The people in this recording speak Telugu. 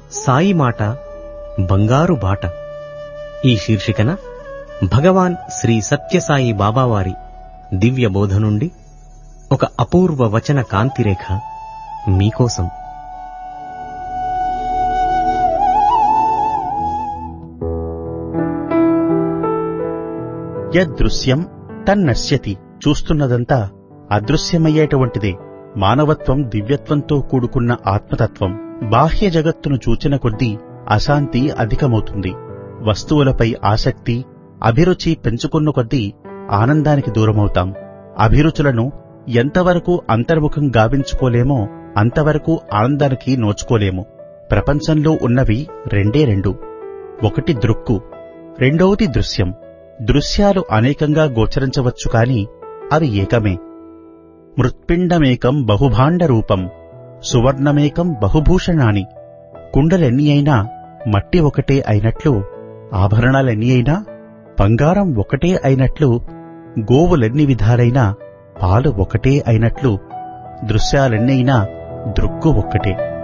సాయి మాట బంగారు బాట. ఈ శీర్షికన భగవాన్ శ్రీ సత్యసాయి బాబావారి దివ్య బోధ నుండి ఒక అపూర్వ వచన కాంతిరేఖ మీకోసం. యదృశ్యం తన్నశ్యతి. చూస్తున్నదంతా అదృశ్యమయ్యేటువంటిదే. మానవత్వం దివ్యత్వంతో కూడుకున్న ఆత్మతత్వం. బాహ్య జగత్తును చూచిన కొద్దీ అశాంతి అధికమవుతుంది. వస్తువులపై ఆసక్తి, అభిరుచి పెంచుకున్న కొద్దీ ఆనందానికి దూరమవుతాం. అభిరుచులను ఎంతవరకు అంతర్ముఖం గావించుకోలేమో అంతవరకు ఆనందానికి నోచుకోలేము. ప్రపంచంలో ఉన్నవి రెండే రెండు. ఒకటి దృక్కు, రెండవది దృశ్యం. దృశ్యాలు అనేకంగా గోచరించవచ్చు కాని అవి ఏకమే. మృత్పిండమేకం బహుభాండ రూపం, సువర్ణమేకం బహుభూషణాని. కుండలెన్ని అయినా మట్టి ఒకటే అయినట్లు, ఆభరణాలెన్ని అయినా బంగారం ఒకటే అయినట్లు, గోవులెన్ని విధాలైనా పాలు ఒకటే అయినట్లు, దృశ్యాలెన్నైనా దృక్కు ఒక్కటే.